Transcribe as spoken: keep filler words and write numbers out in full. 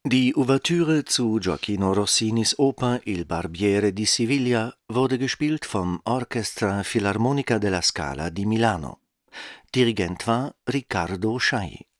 Die Ouvertüre zu Gioachino Rossinis Oper Il Barbiere di Siviglia wurde gespielt vom Orchestra Filarmonica della Scala di Milano. Dirigent war Riccardo Schay.